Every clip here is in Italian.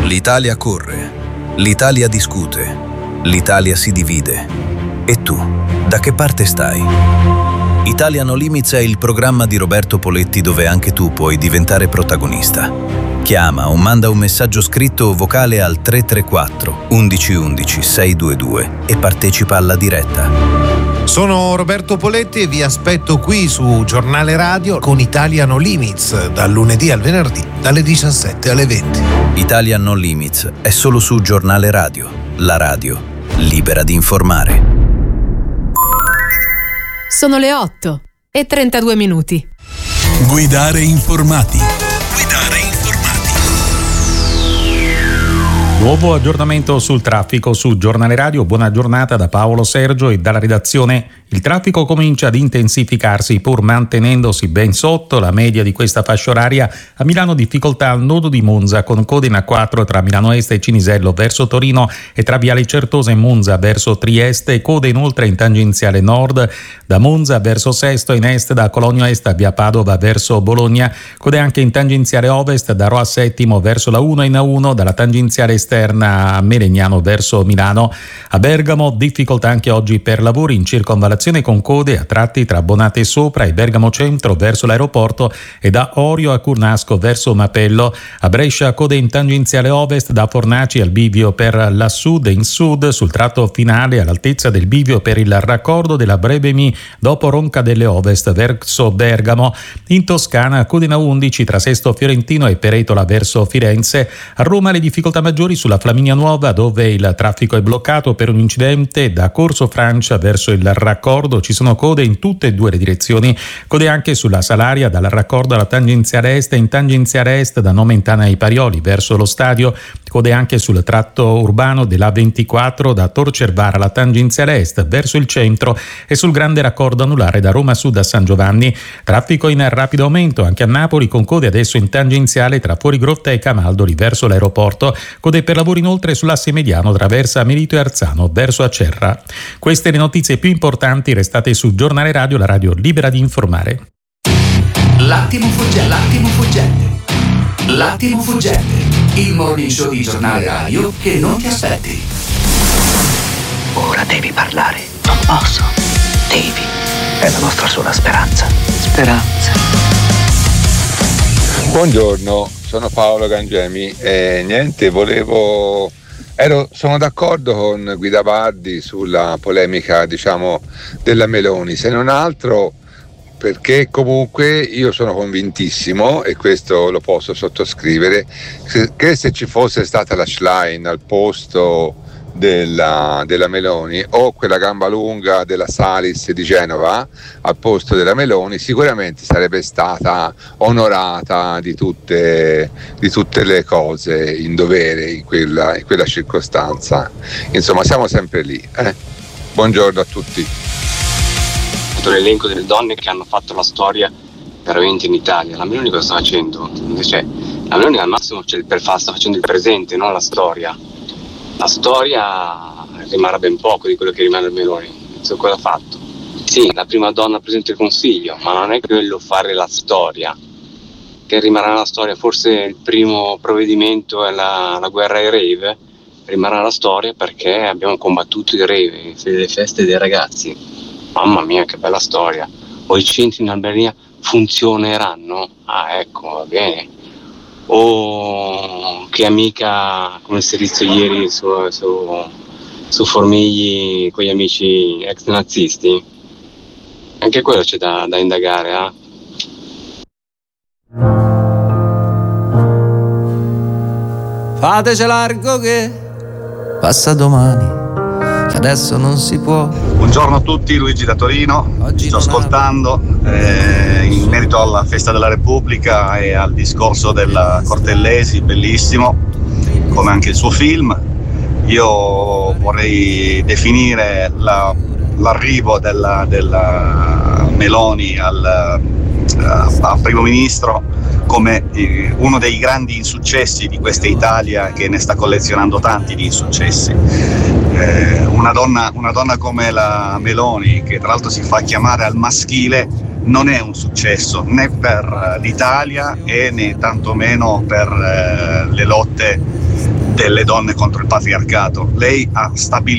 L'Italia corre, l'Italia discute, l'Italia si divide. E tu, da che parte stai? Italia No Limits è il programma di Roberto Poletti dove anche tu puoi diventare protagonista. Chiama o manda un messaggio scritto o vocale al 334 11 11 622 e partecipa alla diretta. Sono Roberto Poletti e vi aspetto qui su Giornale Radio con Italia No Limits, dal lunedì al venerdì, dalle 17 alle 20. Italia No Limits è solo su Giornale Radio, la radio libera di informare. Sono le 8:32. Guidare informati. Nuovo aggiornamento sul traffico su Giornale Radio. Buona giornata da Paolo Sergio e dalla redazione. Il traffico comincia ad intensificarsi pur mantenendosi ben sotto la media di questa fascia oraria. A Milano difficoltà al nodo di Monza con code in A4 tra Milano Est e Cinisello verso Torino e tra Viale Certosa e Monza verso Trieste. Code inoltre in tangenziale nord da Monza verso Sesto, in est da Cologno Est a via Padova verso Bologna. Code anche in tangenziale ovest da Rho a Settimo verso la 1 in A1 dalla tangenziale esterna a Melegnano verso Milano. A Bergamo difficoltà anche oggi per lavori in circonvallazione con code a tratti tra Bonate Sopra e Bergamo Centro verso l'aeroporto e da Orio a Curnasco verso Mapello. A Brescia code in tangenziale ovest da Fornaci al bivio per la Sud e in Sud sul tratto finale all'altezza del bivio per il raccordo della Brebemi dopo Roncadelle Ovest verso Bergamo. In Toscana code in A11 tra Sesto Fiorentino e Peretola verso Firenze. A Roma le difficoltà maggiori sulla Flaminia Nuova dove il traffico è bloccato per un incidente da Corso Francia verso il raccordo. Ci sono code in tutte e due le direzioni. Code anche sulla Salaria dal raccordo alla tangenziale est e in tangenziale est da Nomentana ai Parioli verso lo stadio. Code anche sul tratto urbano della 24 da Tor Cervara alla tangenziale est verso il centro e sul grande raccordo anulare da Roma Sud a San Giovanni. Traffico in rapido aumento anche a Napoli con code adesso in tangenziale tra Fuorigrotta e Camaldoli verso l'aeroporto. Code per lavori inoltre sull'asse mediano tra Versa Melito e Arzano verso Acerra. Queste le notizie più importanti. Restate su Giornale Radio, la radio libera di informare. L'attimo fuggente. Il morning show di Giornale Radio che non ti aspetti. Ora devi parlare. Non posso. Devi. È la nostra sola speranza. Buongiorno, sono Paolo Gangemi e niente, sono d'accordo con Guida Pardi sulla polemica, della Meloni, se non altro perché comunque io sono convintissimo, e questo lo posso sottoscrivere, che se ci fosse stata la Schlein al posto della Meloni o quella gamba lunga della Salis di Genova al posto della Meloni, sicuramente sarebbe stata onorata di tutte le cose in dovere in quella circostanza. Insomma, siamo sempre lì. Buongiorno a tutti. L'elenco delle donne che hanno fatto la storia veramente in Italia. La Meloni cosa sta facendo? La Meloni al massimo sta facendo il presente, non la storia. La storia rimarrà ben poco di quello che rimane il Meloni. So cosa ha fatto. Sì, la prima donna Presidente del Consiglio, ma non è quello fare la storia, che rimarrà la storia. Forse il primo provvedimento è la guerra ai rave, rimarrà la storia perché abbiamo combattuto i rave, le feste dei ragazzi. Mamma mia, che bella storia. O i centri in Albania funzioneranno? Ah, ecco, va bene. O che amica, come si è visto ieri su Formigli con gli amici ex nazisti, anche quello c'è da indagare. Fateci largo che passa domani, che adesso non si può. Buongiorno a tutti, Luigi da Torino. Oggi sto ascoltando in merito alla festa della Repubblica e al discorso della Cortellesi, bellissimo, come anche il suo film. Io vorrei definire l'arrivo della Meloni a primo ministro come uno dei grandi insuccessi di questa Italia, che ne sta collezionando tanti di insuccessi. Una donna come la Meloni, che tra l'altro si fa chiamare al maschile, non è un successo né per l'Italia e né tantomeno per le lotte delle donne contro il patriarcato. Lei ha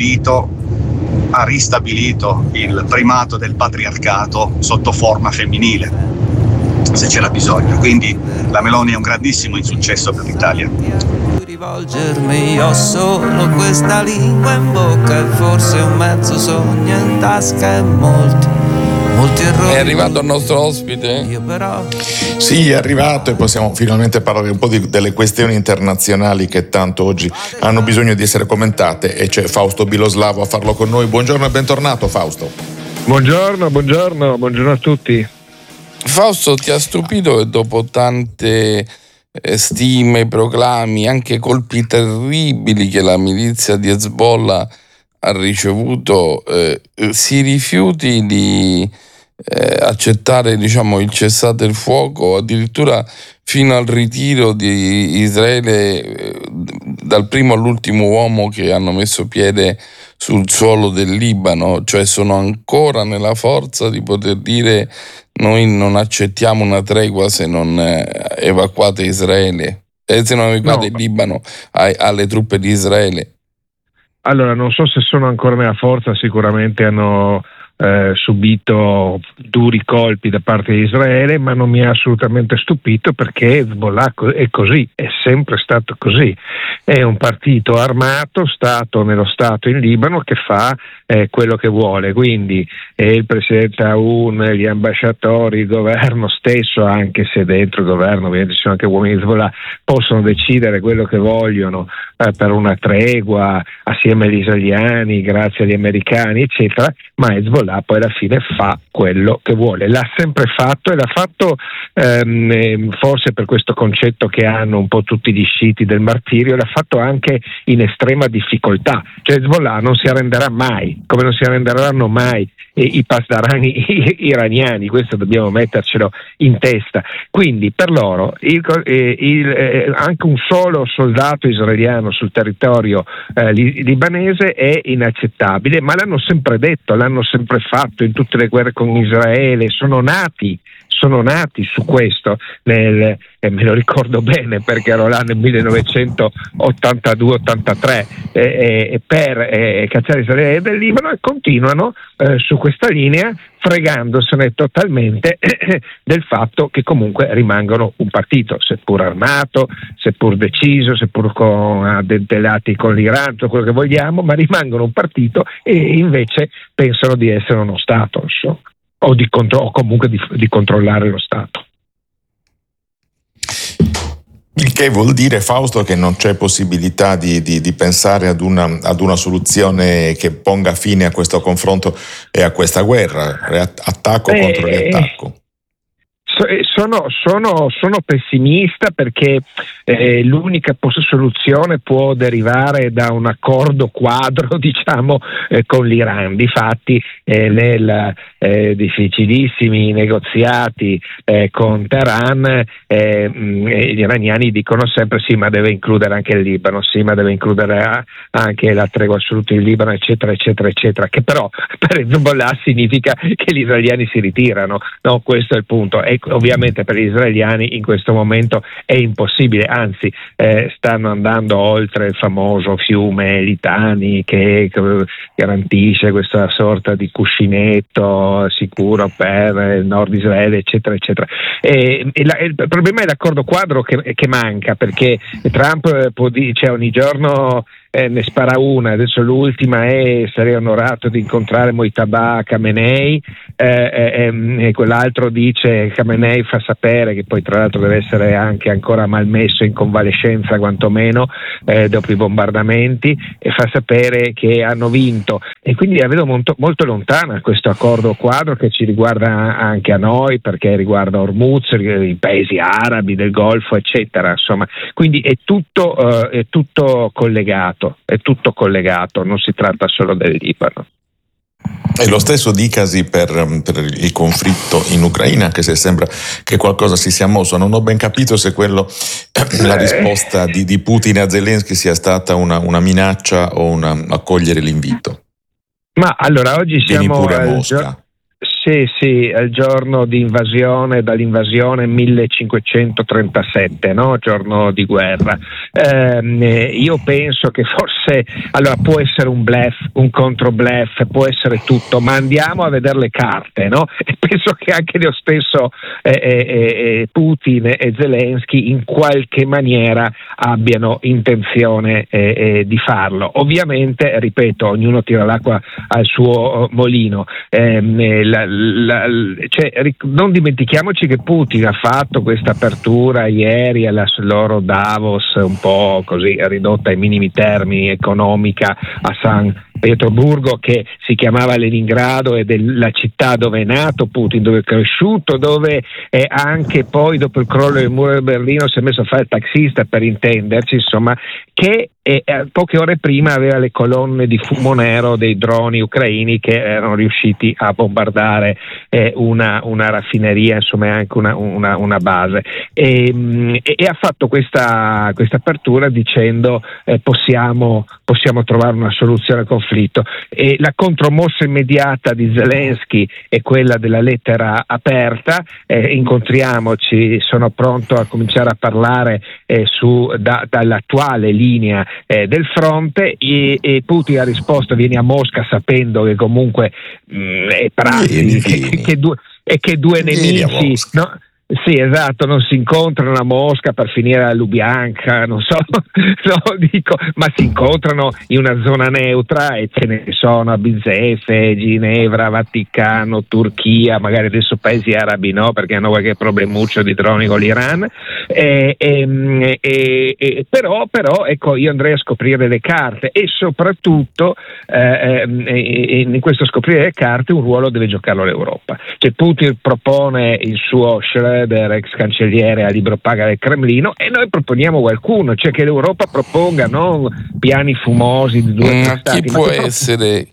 ristabilito il primato del patriarcato sotto forma femminile, se c'era bisogno. Quindi la Meloni è un grandissimo insuccesso per l'Italia. Rivolgermi, ho solo questa lingua in bocca e forse un mezzo sogno in tasca e molti errori. È arrivato il nostro ospite? Io però... Sì, è arrivato e possiamo finalmente parlare un po' delle questioni internazionali che tanto oggi hanno bisogno di essere commentate, e c'è Fausto Biloslavo a farlo con noi. Buongiorno e bentornato, Fausto. Buongiorno a tutti. Fausto, ti ha stupito che dopo tante stime, proclami, anche colpi terribili che la milizia di Hezbollah ha ricevuto, si rifiuti di accettare, diciamo, il cessate il fuoco, addirittura fino al ritiro di Israele dal primo all'ultimo uomo che hanno messo piede sul suolo del Libano? Cioè sono ancora nella forza di poter dire: noi non accettiamo una tregua se non evacuate Israele, se non evacuate il Libano alle truppe di Israele. Allora, non so se sono ancora nella forza, sicuramente hanno subito duri colpi da parte di Israele, ma non mi ha assolutamente stupito, perché Hezbollah è così, è sempre stato così. È un partito armato, stato nello Stato in Libano, che fa quello che vuole. Quindi il presidente Aoun, gli ambasciatori, il governo stesso, anche se dentro il governo ovviamente ci sono anche uomini di Hezbollah, possono decidere quello che vogliono per una tregua assieme agli israeliani, grazie agli americani, eccetera, ma Hezbollah poi alla fine fa quello che vuole. L'ha sempre fatto, e l'ha fatto forse per questo concetto che hanno un po' tutti gli sciiti del martirio, l'ha fatto anche in estrema difficoltà. Cioè Hezbollah non si arrenderà mai, come non si arrenderanno mai i pasdarani iraniani. Questo dobbiamo mettercelo in testa. Quindi per loro anche un solo soldato israeliano sul territorio libanese è inaccettabile, ma l'hanno sempre detto, l'hanno sempre fatto in tutte le guerre con Israele, sono nati su questo, me lo ricordo bene perché ero là nel 1982-83 per cacciare Israele del Libano, e continuano su questa linea, fregandosene totalmente del fatto che comunque rimangono un partito, seppur armato, seppur deciso, seppur con addentellati con l'Iran, tutto quello che vogliamo, ma rimangono un partito, e invece pensano di essere uno Stato, insomma, o comunque di controllare lo Stato. Il che vuol dire, Fausto, che non c'è possibilità di pensare ad una soluzione che ponga fine a questo confronto e a questa guerra, attacco contro riattacco. Sono pessimista, perché l'unica soluzione può derivare da un accordo quadro, diciamo, con l'Iran. Difatti nel difficilissimi negoziati con Teheran gli iraniani dicono sempre: sì, ma deve includere anche il Libano, sì, ma deve includere anche la tregua assoluta in Libano, eccetera eccetera eccetera, che però per Hezbollah significa che gli israeliani si ritirano, no? Questo è il punto. E ovviamente per gli israeliani in questo momento è impossibile, anzi stanno andando oltre il famoso fiume Litani, che garantisce questa sorta di cuscinetto sicuro per il nord Israele, eccetera eccetera. Il problema è l'accordo quadro che manca, perché Trump può dire, ogni giorno ne spara una. Adesso l'ultima è: sarei onorato di incontrare Mojtaba Khamenei, e quell'altro dice: Khamenei fa sapere, che poi tra l'altro deve essere anche ancora malmesso, in convalescenza quantomeno dopo i bombardamenti, e fa sapere che hanno vinto. E quindi la vedo molto, molto lontana questo accordo quadro, che ci riguarda anche a noi, perché riguarda Hormuz, i paesi arabi del Golfo, eccetera. Insomma, quindi è tutto collegato, non si tratta solo del Libano. E lo stesso dicasi per il conflitto in Ucraina, che se sembra che qualcosa si sia mosso. Non ho ben capito se la risposta di Putin a Zelensky sia stata una minaccia o accogliere l'invito. Ma allora oggi siamo pure a Mosca. Sì, al giorno di invasione, dall'invasione 1537, no? Giorno di guerra. Io penso che forse, allora, può essere un bluff, un controbluff, può essere tutto, ma andiamo a vedere le carte, no? E penso che anche lo stesso Putin e Zelensky in qualche maniera abbiano intenzione di farlo. Ovviamente, ripeto, ognuno tira l'acqua al suo molino. Non dimentichiamoci che Putin ha fatto questa apertura ieri alla loro Davos, un po' così ridotta ai minimi termini, economica, a San Pietroburgo, che si chiamava Leningrado, ed è la città dove è nato Putin, dove è cresciuto, dove anche poi dopo il crollo del muro di Berlino si è messo a fare il taxista, per intenderci, insomma, che poche ore prima aveva le colonne di fumo nero dei droni ucraini che erano riusciti a bombardare una raffineria, insomma, anche una base, e ha fatto questa apertura dicendo possiamo trovare una soluzione al conflitto. E la contromossa immediata di Zelensky è quella della lettera aperta: incontriamoci, sono pronto a cominciare a parlare dall'attuale linea del fronte, e Putin ha risposto: vieni a Mosca, sapendo che comunque è prassi che due nemici, no? Sì, esatto, non si incontrano a Mosca per finire a Lubyanka, non so, ma si incontrano in una zona neutra, e ce ne sono a Bizefe, Ginevra, Vaticano, Turchia, magari adesso paesi arabi no, perché hanno qualche problemuccio di droni con l'Iran, però ecco, io andrei a scoprire le carte, e soprattutto in questo scoprire le carte un ruolo deve giocarlo l'Europa. Cioè, Putin propone il suo ex cancelliere a libro paga del Cremlino, e noi proponiamo qualcuno, cioè che l'Europa proponga non piani fumosi di due stati. Chi può essere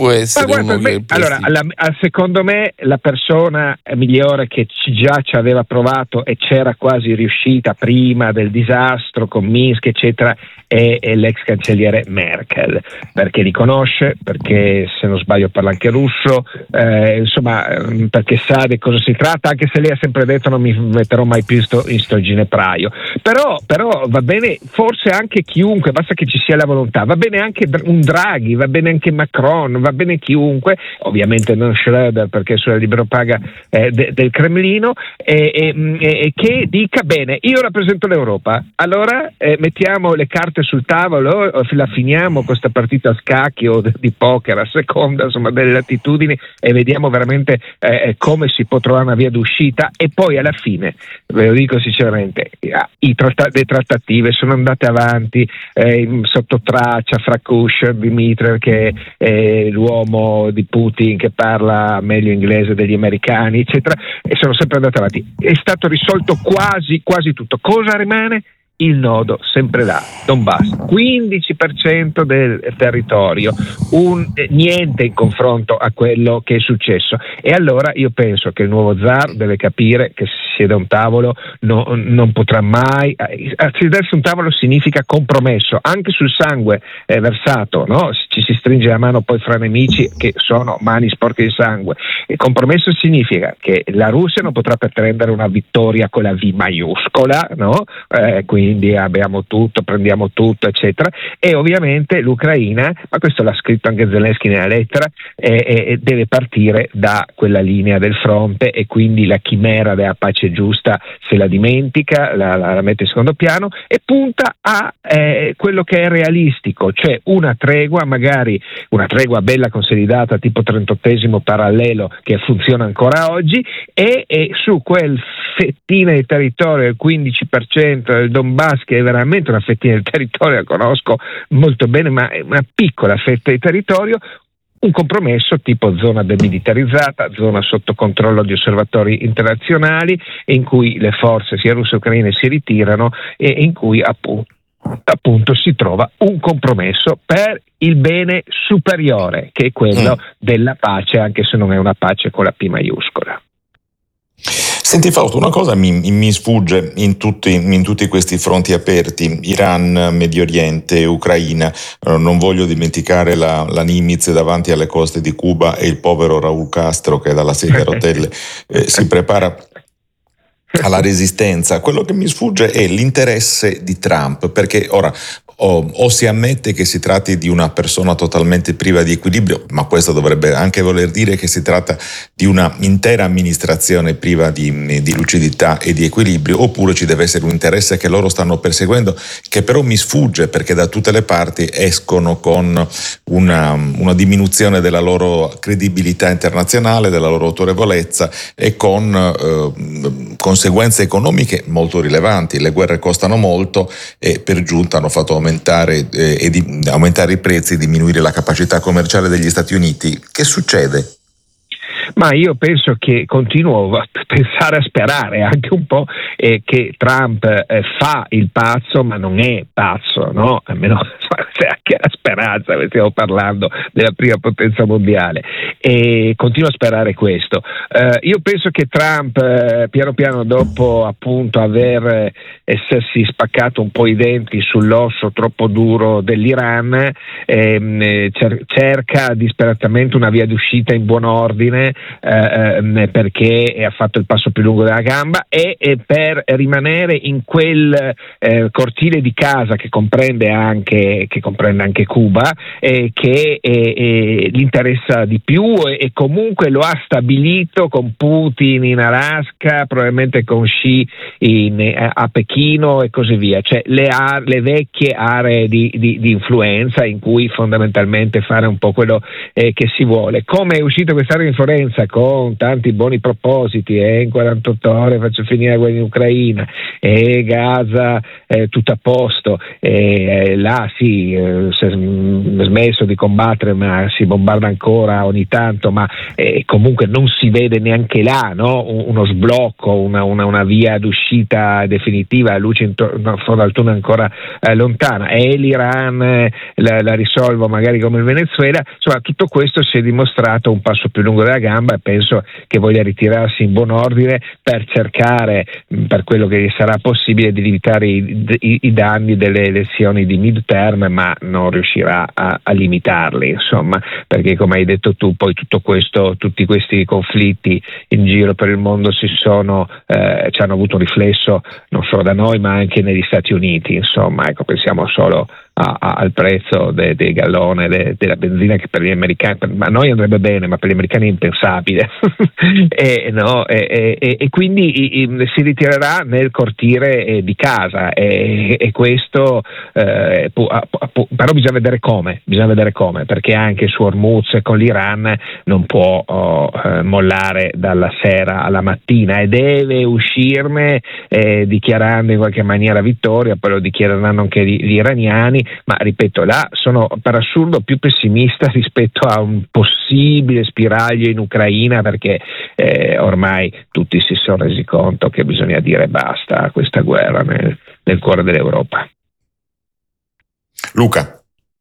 allora, secondo me la persona migliore che già ci aveva provato e c'era quasi riuscita prima del disastro con Minsk eccetera è l'ex cancelliere Merkel, perché li conosce, perché se non sbaglio parla anche russo, insomma, perché sa di cosa si tratta, anche se lei ha sempre detto non mi metterò mai più in sto ginepraio, però va bene forse anche chiunque, basta che ci sia la volontà, va bene anche un Draghi, va bene anche Macron, va bene chiunque, ovviamente non Schröder perché è sulla libero paga del Cremlino, che dica bene, io rappresento l'Europa, allora mettiamo le carte sul tavolo, la finiamo questa partita a scacchi o di poker a seconda, insomma, delle latitudini, e vediamo veramente come si può trovare una via d'uscita. E poi alla fine, ve lo dico sinceramente, le trattative sono andate avanti sotto traccia fra Kushner, Dmitriev, che è l'uomo di Putin che parla meglio inglese degli americani eccetera, e sono sempre andate avanti. È stato risolto quasi tutto. Cosa rimane? Il nodo sempre là, Donbass, 15% del territorio, niente in confronto a quello che è successo. E allora io penso che il nuovo zar deve capire che se siede a un tavolo non potrà mai, sedersi a un tavolo significa compromesso, anche sul sangue versato, no? Ci si stringe la mano poi fra nemici che sono mani sporche di sangue. Il compromesso significa che la Russia non potrà pretendere una vittoria con la V maiuscola, no? Quindi abbiamo tutto, prendiamo tutto, eccetera, e ovviamente l'Ucraina, ma questo l'ha scritto anche Zelensky nella lettera, deve partire da quella linea del fronte, e quindi la chimera della pace giusta se la dimentica, la mette in secondo piano e punta a quello che è realistico, cioè una tregua, magari una tregua bella consolidata tipo 38° parallelo che funziona ancora oggi, e su quel fettina di territorio, il 15% del Donbass, che è veramente una fettina di territorio, la conosco molto bene, ma è una piccola fetta di territorio, un compromesso tipo zona demilitarizzata, zona sotto controllo di osservatori internazionali, in cui le forze sia russe che ucraine si ritirano, e in cui appunto si trova un compromesso per il bene superiore, che è quello della pace, anche se non è una pace con la P maiuscola. Senti Fausto, una cosa mi sfugge in tutti questi fronti aperti, Iran, Medio Oriente, Ucraina, non voglio dimenticare la Nimitz davanti alle coste di Cuba e il povero Raúl Castro che dalla sedia a rotelle si prepara alla resistenza. Quello che mi sfugge è l'interesse di Trump, perché ora o si ammette che si tratti di una persona totalmente priva di equilibrio, ma questo dovrebbe anche voler dire che si tratta di una intera amministrazione priva di lucidità e di equilibrio, oppure ci deve essere un interesse che loro stanno perseguendo, che però mi sfugge, perché da tutte le parti escono con una diminuzione della loro credibilità internazionale, della loro autorevolezza e con conseguenze economiche molto rilevanti. Le guerre costano molto e per giunta hanno fatto aumentare i prezzi e diminuire la capacità commerciale degli Stati Uniti. Che succede? Ma io penso che continuo a pensare, a sperare anche un po' che Trump fa il pazzo, ma non è pazzo, no? Almeno c'è anche la speranza, stiamo parlando della prima potenza mondiale, e continuo a sperare questo. Io penso che Trump piano piano, dopo appunto essersi spaccato un po' i denti sull'osso troppo duro dell'Iran, cerca disperatamente una via d'uscita in buon ordine, perché ha fatto il passo più lungo della gamba, e per rimanere in quel cortile di casa che comprende anche Cuba, che gli interessa di più, e comunque lo ha stabilito con Putin in Alaska, probabilmente con Xi a Pechino e così via, cioè le vecchie aree di influenza in cui fondamentalmente fare un po' quello che si vuole. Come è uscito quest'area di influenza con tanti buoni propositi, in 48 ore faccio finire la guerra in Ucraina, e Gaza tutto a posto, là sì, si è smesso di combattere ma si bombarda ancora ogni tanto, ma comunque non si vede neanche là, no? Uno sblocco, una via d'uscita definitiva, la luce in fondo al tunnel ancora lontana, e l'Iran la risolvo magari come il Venezuela. Insomma, tutto questo si è dimostrato un passo più lungo della gamba, e penso che voglia ritirarsi in buon ordine per cercare, per quello che sarà possibile, di limitare i danni delle elezioni di midterm, ma non riuscirà a limitarli, insomma, perché come hai detto tu, poi tutti questi conflitti in giro per il mondo ci hanno avuto un riflesso non solo da noi ma anche negli Stati Uniti, insomma, ecco, pensiamo solo al prezzo del gallone della benzina, che per gli americani, a noi andrebbe bene, ma per gli americani è impensabile. e quindi si ritirerà nel cortile di casa, e questo però bisogna vedere come, perché anche su Hormuz con l'Iran non può mollare dalla sera alla mattina, e deve uscirne dichiarando in qualche maniera vittoria. Poi lo dichiareranno anche gli iraniani, ma ripeto, là sono per assurdo più pessimista rispetto a un possibile spiraglio in Ucraina, perché ormai tutti si sono resi conto che bisogna dire basta a questa guerra nel cuore dell'Europa. Luca.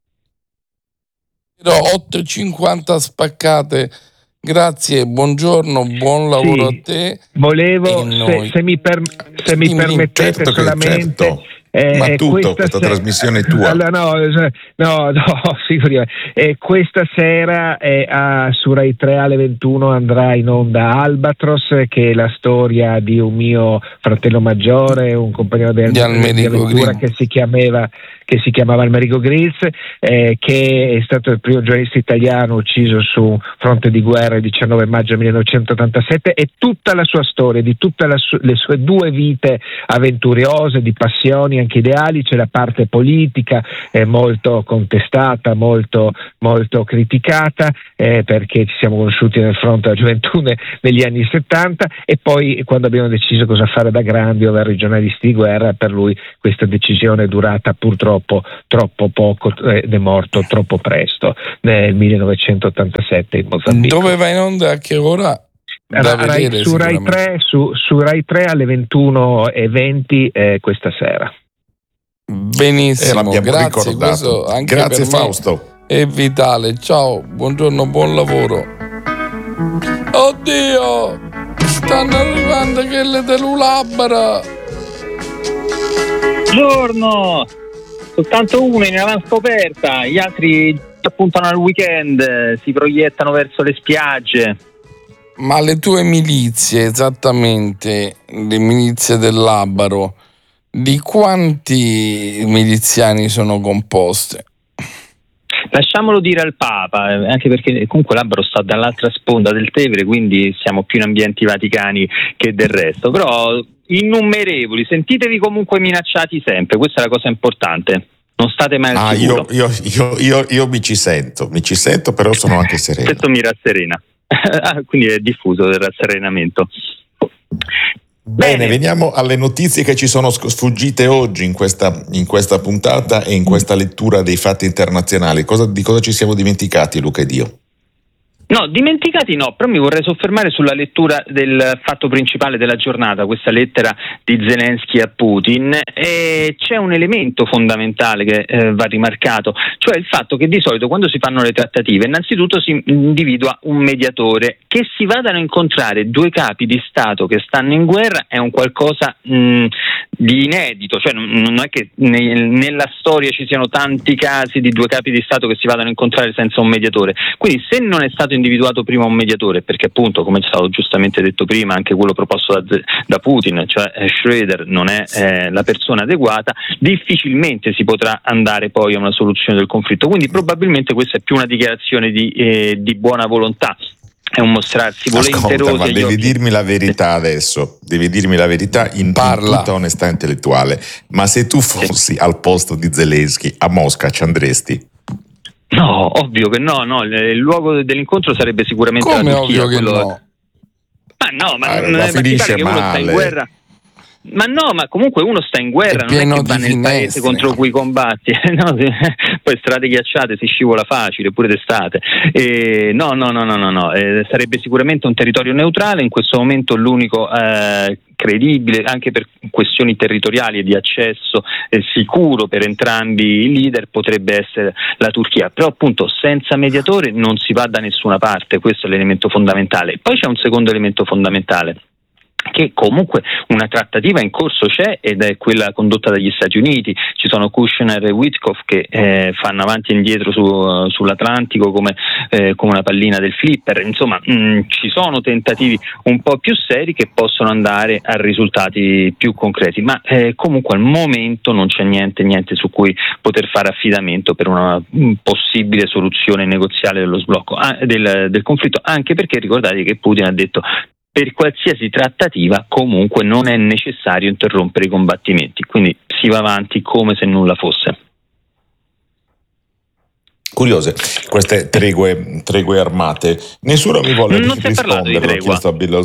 8:50 spaccate. Grazie, buongiorno, buon lavoro a te. Volevo, se mi permettete, certo, solamente... Certo. Ma questa trasmissione è tua. No, sicuramente. Questa sera su Rai 3 alle 21 andrà in onda Albatros, che è la storia di un mio fratello maggiore, un compagno di avventura che si chiamava Almerico Grills, che è stato il primo giornalista italiano ucciso su fronte di guerra il 19 maggio 1987, e tutta la sua storia, di tutte le sue due vite avventuriose, di passioni anche ideali. C'è la parte politica molto contestata, molto, molto criticata, perché ci siamo conosciuti nel fronte della gioventù negli anni 70, e poi quando abbiamo deciso cosa fare da grandi, ovvero i giornalisti di guerra, per lui questa decisione è durata purtroppo troppo poco ed è morto troppo presto nel 1987 in Mozambico. Dove va in onda? A che ora? Su Rai 3 alle 21:20 questa sera. Benissimo, grazie. Questo anche grazie per Fausto. È vitale. Ciao, buongiorno, buon lavoro. Oddio! stanno arrivando quelle dell'Ulabara. Buongiorno, soltanto uno in avanscoperta, gli altri appuntano al weekend, si proiettano verso le spiagge. Ma le tue milizie, esattamente, le milizie del Labaro, di quanti miliziani sono composte? Lasciamolo dire al Papa, anche perché comunque Labaro sta dall'altra sponda del Tevere, quindi siamo più in ambienti vaticani che del resto, però innumerevoli, sentitevi comunque minacciati sempre, questa è la cosa importante, non state mai al sicuro. Io mi ci sento, però sono anche sereno. Questo mi rasserena. Quindi è diffuso il rasserenamento. Bene, veniamo alle notizie che ci sono sfuggite oggi in questa puntata e in questa lettura dei fatti internazionali. Di cosa ci siamo dimenticati, Luca ed io? No, dimenticati no, però mi vorrei soffermare sulla lettura del fatto principale della giornata, questa lettera di Zelensky a Putin, e c'è un elemento fondamentale che va rimarcato, cioè il fatto che di solito quando si fanno le trattative innanzitutto si individua un mediatore. Che si vadano a incontrare due capi di Stato che stanno in guerra è un qualcosa di inedito, cioè non è che nella storia ci siano tanti casi di due capi di Stato che si vadano a incontrare senza un mediatore, quindi se non è stato individuato prima un mediatore, perché appunto come è stato giustamente detto prima anche quello proposto da Putin, cioè Schröder non è la persona adeguata, difficilmente si potrà andare poi a una soluzione del conflitto, quindi probabilmente questa è più una dichiarazione di buona volontà, è un mostrarsi volenterosi. Ma devi dirmi la verità adesso, devi dirmi la verità in tutta onestà intellettuale, ma se tu fossi al posto di Zelensky a Mosca ci andresti? No, ovvio che no, il luogo dell'incontro sarebbe sicuramente come la Turchia. Ovvio che no? Ma non è finisce che uno sta in guerra. Ma no, ma comunque uno sta in guerra, non è che va nel paese contro cui combatti, no, poi strade ghiacciate si scivola facile, pure d'estate. No, sarebbe sicuramente un territorio neutrale, in questo momento l'unico credibile, anche per questioni territoriali e di accesso sicuro per entrambi i leader, potrebbe essere la Turchia, però appunto senza mediatore non si va da nessuna parte, questo è l'elemento fondamentale. Poi c'è un secondo elemento fondamentale, che comunque una trattativa in corso c'è ed è quella condotta dagli Stati Uniti. Ci sono Kushner e Witkoff che fanno avanti e indietro sull'Atlantico come una pallina del flipper, insomma ci sono tentativi un po' più seri che possono andare a risultati più concreti, ma comunque al momento non c'è niente su cui poter fare affidamento per una possibile soluzione negoziale dello sblocco del conflitto, anche perché ricordate che Putin ha detto per qualsiasi trattativa comunque non è necessario interrompere i combattimenti, quindi si va avanti come se nulla fosse. Curiose queste tregue armate. Nessuno mi vuole non si è parlato di tregua.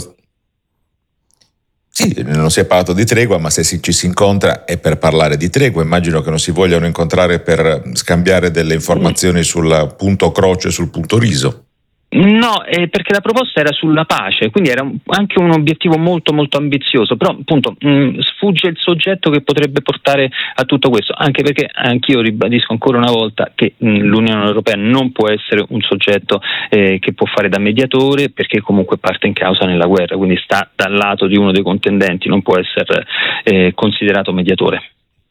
Sì, non si è parlato di tregua, ma se ci si incontra è per parlare di tregua. Immagino che non si vogliano incontrare per scambiare delle informazioni sul punto croce, sul punto riso. No, perché la proposta era sulla pace, quindi era anche un obiettivo molto molto ambizioso, però appunto sfugge il soggetto che potrebbe portare a tutto questo, anche perché anch'io ribadisco ancora una volta che l'Unione Europea non può essere un soggetto che può fare da mediatore, perché comunque parte in causa nella guerra, quindi sta dal lato di uno dei contendenti, non può essere considerato mediatore.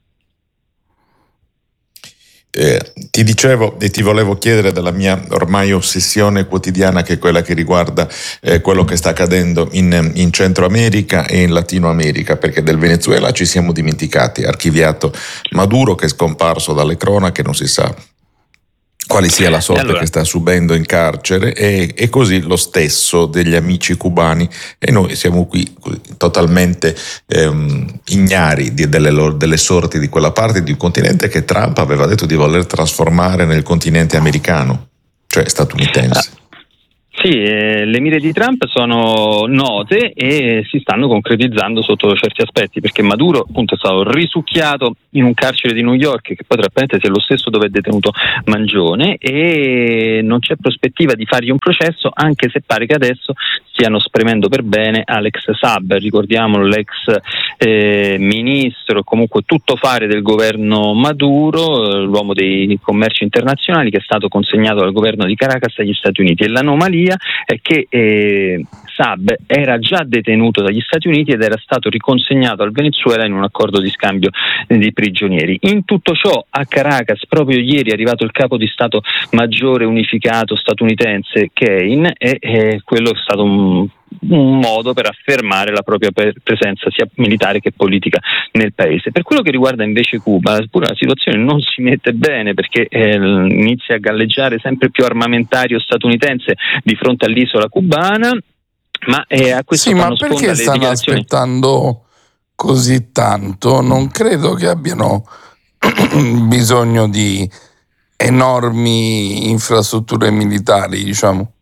Ti dicevo e ti volevo chiedere della mia ormai ossessione quotidiana, che è quella che riguarda quello che sta accadendo in Centro America e in Latino America, perché del Venezuela ci siamo dimenticati, archiviato Maduro che è scomparso dalle cronache, non si sa quale sia la sorte che sta subendo in carcere, e così lo stesso degli amici cubani, e noi siamo qui totalmente ignari delle sorti di quella parte di un continente che Trump aveva detto di voler trasformare nel continente americano, cioè statunitense. Sì, le mire di Trump sono note e si stanno concretizzando sotto certi aspetti, perché Maduro appunto è stato risucchiato in un carcere di New York, che poi tra parentesi è lo stesso dove è detenuto Mangione, e non c'è prospettiva di fargli un processo, anche se pare che adesso stiano spremendo per bene Alex Saab, ricordiamolo, l'ex ministro, comunque tuttofare del governo Maduro, l'uomo dei commerci internazionali, che è stato consegnato dal governo di Caracas agli Stati Uniti. E l'anomalia è che Saab era già detenuto dagli Stati Uniti ed era stato riconsegnato al Venezuela in un accordo di scambio di prigionieri. In tutto ciò, a Caracas proprio ieri è arrivato il capo di Stato Maggiore unificato statunitense Keane, e quello è stato un modo per affermare la propria presenza sia militare che politica nel paese. Per quello che riguarda invece Cuba, pure la situazione non si mette bene, perché inizia a galleggiare sempre più armamentario statunitense di fronte all'isola cubana, ma a questo ma perché stanno aspettando così tanto? Non credo che abbiano bisogno di enormi infrastrutture militari, diciamo.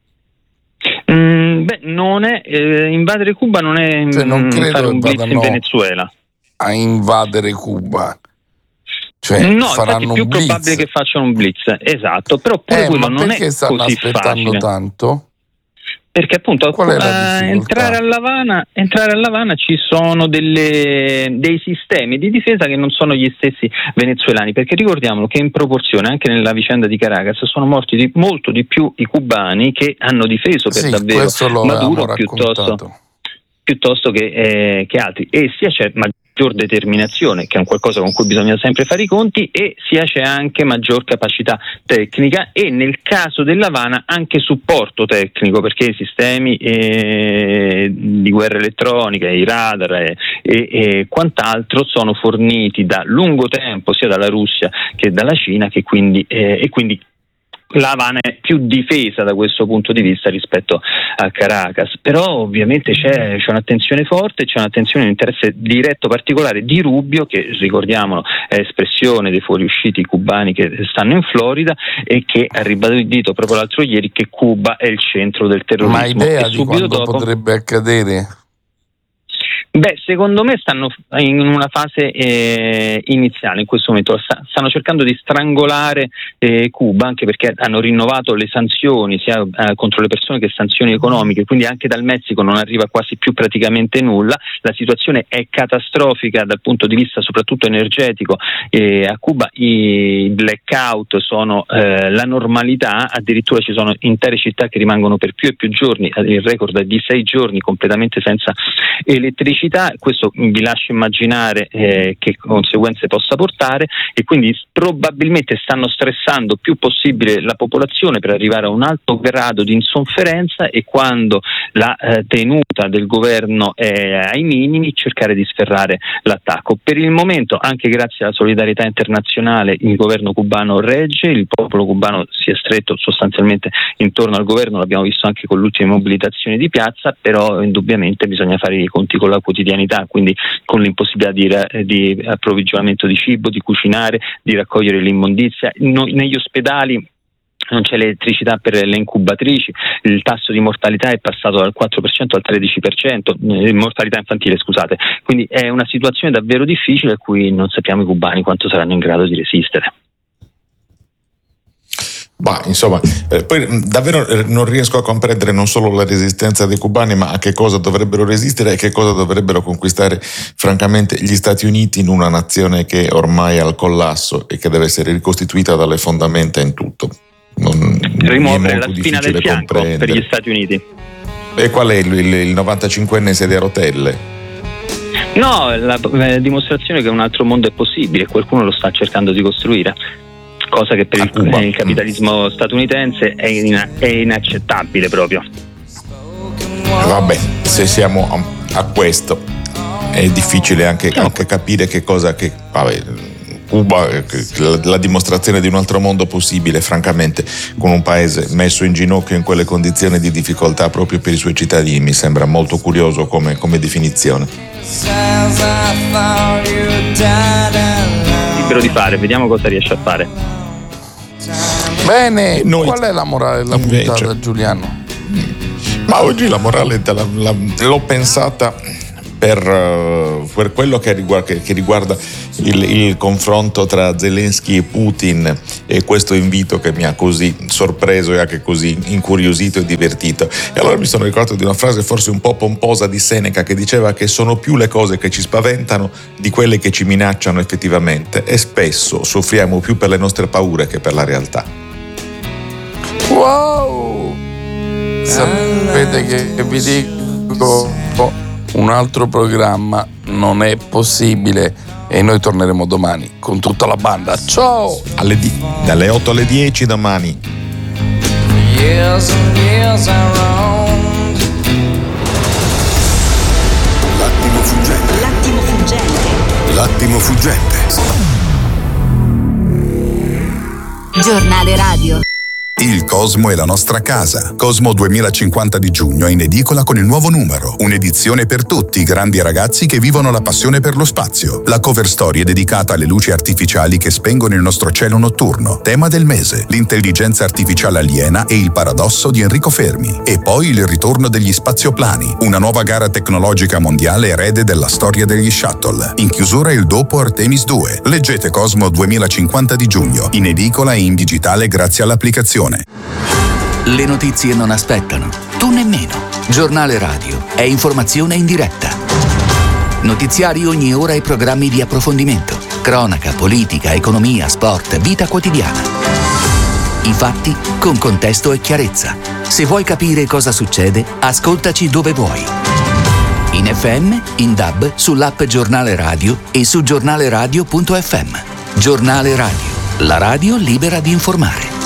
Non è invadere Cuba, non è non credo fare un blitz in Venezuela a invadere Cuba. No, infatti è più probabile che facciano un blitz, esatto, però pure quello non è così facile. Perché stanno aspettando tanto? Perché appunto entrare all'Havana ci sono dei sistemi di difesa che non sono gli stessi venezuelani, perché ricordiamolo che in proporzione anche nella vicenda di Caracas sono morti molto di più i cubani che hanno difeso per davvero Maduro piuttosto che altri, e sia c'è maggior determinazione, che è un qualcosa con cui bisogna sempre fare i conti, e sia c'è anche maggior capacità tecnica, e nel caso dell'Havana anche supporto tecnico, perché i sistemi di guerra elettronica, i radar e quant'altro sono forniti da lungo tempo sia dalla Russia che dalla Cina, che quindi la Havana è più difesa da questo punto di vista rispetto a Caracas. Però ovviamente c'è un'attenzione forte, c'è un'attenzione, un interesse diretto particolare di Rubio, che ricordiamolo è espressione dei fuoriusciti cubani che stanno in Florida, e che ha ribadito proprio l'altro ieri che Cuba è il centro del terrorismo. Ma idea di quando potrebbe accadere? Secondo me stanno in una fase iniziale in questo momento, stanno cercando di strangolare Cuba, anche perché hanno rinnovato le sanzioni sia contro le persone che sanzioni economiche, quindi anche dal Messico non arriva quasi più praticamente nulla. La situazione è catastrofica dal punto di vista soprattutto energetico, a Cuba i blackout sono la normalità, addirittura ci sono intere città che rimangono per più e più giorni, il record è di 6 giorni completamente senza elettricità. Questo vi lascio immaginare che conseguenze possa portare, e quindi probabilmente stanno stressando il più possibile la popolazione per arrivare a un alto grado di insofferenza, e quando la tenuta del governo è ai minimi cercare di sferrare l'attacco. Per il momento, anche grazie alla solidarietà internazionale, il governo cubano regge, il popolo cubano si è stretto sostanzialmente intorno al governo, l'abbiamo visto anche con l'ultima mobilitazione di piazza, però indubbiamente bisogna fare i conti con la quotidianità, quindi con l'impossibilità di approvvigionamento di cibo, di cucinare, di raccogliere l'immondizia. Negli ospedali non c'è elettricità per le incubatrici, il tasso di mortalità è passato dal 4% al 13%, mortalità infantile, scusate, quindi è una situazione davvero difficile a cui non sappiamo i cubani quanto saranno in grado di resistere. Insomma, poi davvero non riesco a comprendere non solo la resistenza dei cubani, ma a che cosa dovrebbero resistere e che cosa dovrebbero conquistare francamente gli Stati Uniti, in una nazione che ormai è al collasso e che deve essere ricostituita dalle fondamenta in tutto. Rimuovere la spina del fianco per gli Stati Uniti. E qual è il 95enne sedia a rotelle? No, la dimostrazione che un altro mondo è possibile, qualcuno lo sta cercando di costruire, cosa che per il capitalismo statunitense è inaccettabile proprio. Vabbè, se siamo a questo è difficile anche capire che cosa che Cuba, la dimostrazione di un altro mondo possibile, francamente, con un paese messo in ginocchio in quelle condizioni di difficoltà proprio per i suoi cittadini, mi sembra molto curioso come definizione. Libero di fare, vediamo cosa riesce a fare. Bene, qual è la morale della puntata, Giuliano? Ma oggi la morale l'ho pensata per quello che riguarda il confronto tra Zelensky e Putin, e questo invito che mi ha così sorpreso e anche così incuriosito e divertito. E allora mi sono ricordato di una frase forse un po' pomposa di Seneca, che diceva che sono più le cose che ci spaventano di quelle che ci minacciano effettivamente, e spesso soffriamo più per le nostre paure che per la realtà. Wow! Sapete che vi dico, un altro programma non è possibile, e noi torneremo domani con tutta la banda. Ciao! Dalle 8 alle 10 domani. Years and years around. L'attimo fuggente. L'attimo fuggente. L'attimo fuggente. Giornale radio. Il Cosmo è la nostra casa. Cosmo 2050 di giugno è in edicola con il nuovo numero. Un'edizione per tutti i grandi ragazzi che vivono la passione per lo spazio. La cover story è dedicata alle luci artificiali che spengono il nostro cielo notturno. Tema del mese: l'intelligenza artificiale aliena e il paradosso di Enrico Fermi. E poi il ritorno degli spazioplani, una nuova gara tecnologica mondiale erede della storia degli shuttle. In chiusura il dopo Artemis 2. Leggete Cosmo 2050 di giugno, in edicola e in digitale grazie all'applicazione. Le notizie non aspettano, tu nemmeno. Giornale radio è informazione in diretta. Notiziari ogni ora e programmi di approfondimento. Cronaca, politica, economia, sport, vita quotidiana. I fatti con contesto e chiarezza. Se vuoi capire cosa succede, ascoltaci dove vuoi. In FM, in DAB, sull'app Giornale Radio e su giornaleradio.fm. Giornale Radio, la radio libera di informare.